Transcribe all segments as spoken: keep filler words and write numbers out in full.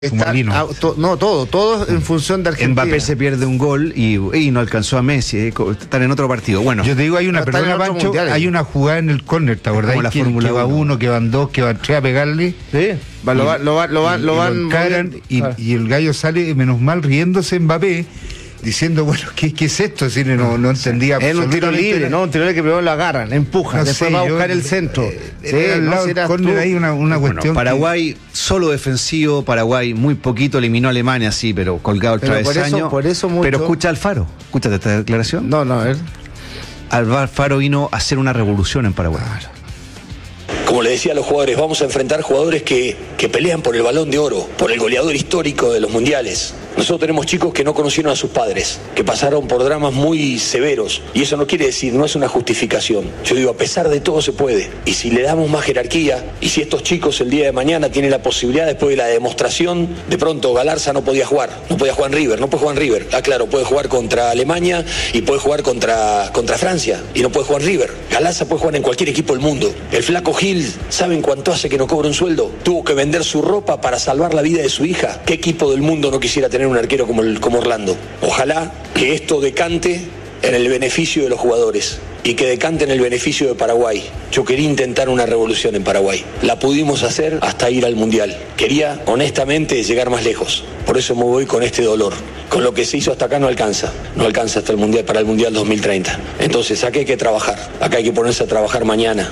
Está, ah, to, no, todo, todo en función de Argentina. Mbappé se pierde un gol y, y no alcanzó a Messi, eh, están en otro partido. Bueno, yo te digo, hay una, perdona, Pancho, mundial, hay una jugada en el córner, ¿te acordás? La que, Fórmula que va uno, que van dos, que van tres a pegarle. Sí, va, lo, va, lo, va, lo, va, y, lo y van. lo encaran, y, ah. y el gallo sale, menos mal, riéndose Mbappé, diciendo, bueno, ¿qué, qué es esto? Es decir, no, no entendía. Es un tiro libre, ¿no? Un tiro libre que primero lo agarran, empujan, no después sé, va a buscar yo, el centro. Eh, sí, al lado del córner hay una, una bueno, cuestión. Paraguay, que... solo defensivo, Paraguay muy poquito, eliminó a Alemania, sí, pero colgado el pero travesaño. Por eso, por eso mucho... Pero escucha Alfaro, escúchate esta declaración. No, no, a ver. Alfaro vino a hacer una revolución en Paraguay. Claro. Como le decía a los jugadores, vamos a enfrentar jugadores que, que pelean por el Balón de Oro, por el goleador histórico de los mundiales. Nosotros tenemos chicos que no conocieron a sus padres, que pasaron por dramas muy severos, y eso no quiere decir, no es una justificación. Yo digo, a pesar de todo se puede, y si le damos más jerarquía, y si estos chicos el día de mañana tienen la posibilidad, después de la demostración, de pronto Galarza no podía jugar, no podía jugar en River, no puede jugar en River. Ah, claro, puede jugar contra Alemania y puede jugar contra, contra Francia, y no puede jugar en River. Galarza puede jugar en cualquier equipo del mundo. El flaco Gil, ¿saben cuánto hace que no cobra un sueldo? Tuvo que vender su ropa para salvar la vida de su hija. ¿Qué equipo del mundo no quisiera tener un arquero como, el, como Orlando? Ojalá que esto decante en el beneficio de los jugadores y que decante en el beneficio de Paraguay. Yo quería intentar una revolución en Paraguay. La pudimos hacer hasta ir al Mundial. Quería, honestamente, llegar más lejos. Por eso me voy con este dolor. Con lo que se hizo hasta acá no alcanza. No alcanza hasta el Mundial, para el Mundial dos mil treinta. Entonces, acá hay que trabajar. Acá hay que ponerse a trabajar mañana.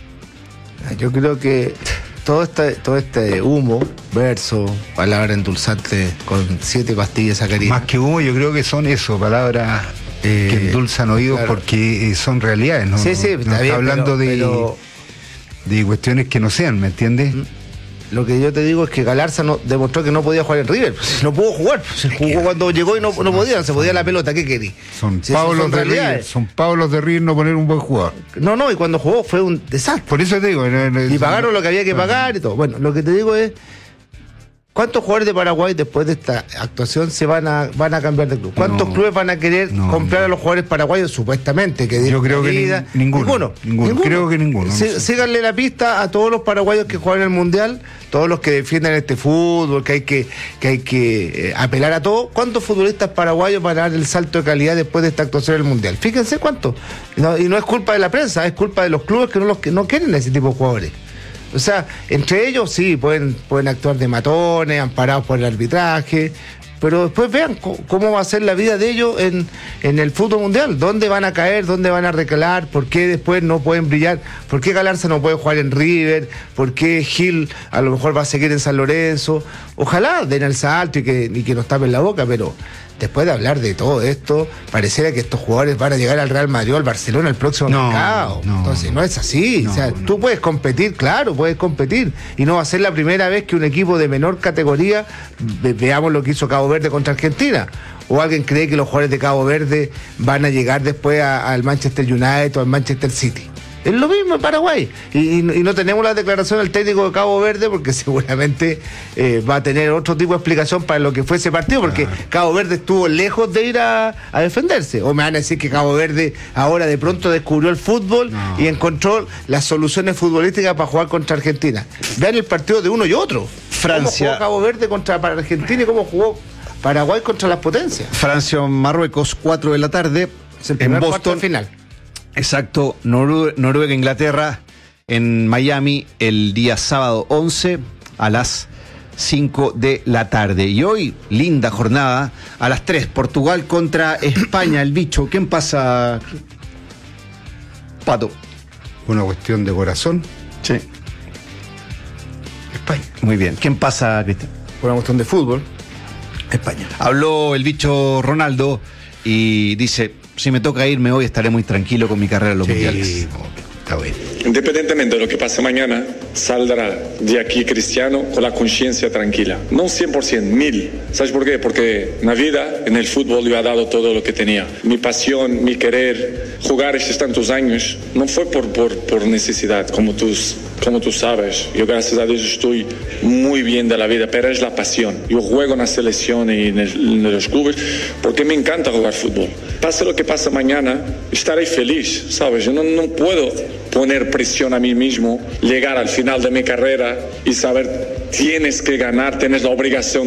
Yo creo que todo este, todo este humo, verso, palabra endulzante con siete pastillas sacarina. Más que humo, yo creo que son eso, palabras eh, que endulzan oídos, claro, porque son realidades, ¿no? Sí, sí, no, está no bien, está hablando pero, de, pero... de cuestiones que no sean, ¿me entiendes? Lo que yo te digo es que Galarza no, demostró que no podía jugar en River. No pudo jugar. Se jugó cuando llegó y no, no podía. Se podía la pelota. ¿Qué querí? Son si Pablos son de River. Son Pablos de River no poner un buen jugador. No, no. Y cuando jugó fue un desastre. Por eso te digo. No, no, y pagaron lo que había que pagar y todo. Bueno, lo que te digo es, ¿cuántos jugadores de Paraguay después de esta actuación se van a van a cambiar de club? ¿Cuántos no, clubes van a querer no, comprar no. a los jugadores paraguayos supuestamente? Que yo creo que ni, ninguno, ninguno, ninguno. Ninguno. Creo que ninguno. Sí, no síganle la pista a todos los paraguayos que juegan el Mundial, todos los que defienden este fútbol, que hay que, que, hay que eh, apelar a todo. ¿Cuántos futbolistas paraguayos van a dar el salto de calidad después de esta actuación en el Mundial? Fíjense cuántos. No, y no es culpa de la prensa, es culpa de los clubes que no, los, que no quieren ese tipo de jugadores. O sea, entre ellos sí, pueden, pueden actuar de matones, amparados por el arbitraje, pero después vean cómo, cómo va a ser la vida de ellos en, en el fútbol mundial. ¿Dónde van a caer? ¿Dónde van a recalar? ¿Por qué después no pueden brillar? ¿Por qué Galarza no puede jugar en River? ¿Por qué Gil a lo mejor va a seguir en San Lorenzo? Ojalá den el salto y que, y que nos tapen la boca, pero después de hablar de todo esto, pareciera que estos jugadores van a llegar al Real Madrid o al Barcelona el próximo no, mercado. No, Entonces no es así. No, o sea, no. Tú puedes competir, claro, puedes competir. Y no va a ser la primera vez que un equipo de menor categoría, ve, veamos lo que hizo Cabo Verde contra Argentina. ¿O alguien cree que los jugadores de Cabo Verde van a llegar después a, al Manchester United o al Manchester City? Es lo mismo en Paraguay. Y, y, y no tenemos la declaración del técnico de Cabo Verde porque seguramente eh, va a tener otro tipo de explicación para lo que fue ese partido, porque claro, Cabo Verde estuvo lejos de ir a, a defenderse. O me van a decir que Cabo Verde ahora de pronto descubrió el fútbol no. y encontró las soluciones futbolísticas para jugar contra Argentina. Vean el partido de uno y otro. Francia. ¿Cómo jugó Cabo Verde contra Argentina y cómo jugó Paraguay contra las potencias? Francia, Marruecos, cuatro de la tarde. Es el primer en Boston. Final. Exacto, Noruega, Noruega, Inglaterra, en Miami, el día sábado once a las cinco de la tarde. Y hoy, linda jornada, a las tres, Portugal contra España, el bicho. ¿Quién pasa, Pato? Una cuestión de corazón. Sí. España. Muy bien. ¿Quién pasa, Cristian? Por una cuestión de fútbol. España. Habló el bicho Ronaldo y dice: si me toca irme hoy, estaré muy tranquilo con mi carrera en los sí, mundiales. Está bien. Independientemente de lo que pase mañana, saldrá de aquí Cristiano con la conciencia tranquila. No cien por ciento, mil. ¿Sabes por qué? Porque en la vida, en el fútbol, yo he dado todo lo que tenía. Mi pasión, mi querer, jugar estos tantos años, no fue por, por, por necesidad, como tú, como tú sabes. Yo, gracias a Dios, estoy muy bien de la vida, pero es la pasión. Yo juego en la selección y en, el, en los clubes porque me encanta jugar fútbol. Pase lo que pase mañana, estaré feliz, ¿sabes? Yo no, no puedo poner presión a mí mismo, llegar al final de mi carrera y saber tienes que ganar, tienes la obligación